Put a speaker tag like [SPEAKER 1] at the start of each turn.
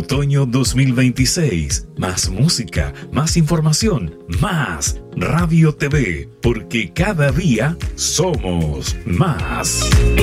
[SPEAKER 1] Otoño 2026. Más música, más información, más Radio TV, porque cada día somos más.